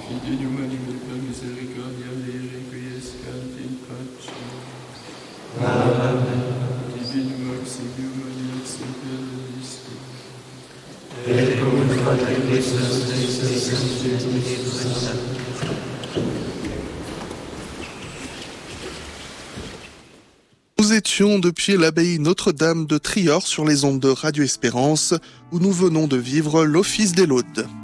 Fideum anime per misericordia Dei requiescat in pace. Amen. Divinum auxilium aliax semper Deisque. Et cum Pater Christus et Spiritus Sancti. Nous étions depuis l'abbaye Notre-Dame de Trior sur les ondes de Radio Espérance, où nous venons de vivre l'office des laudes.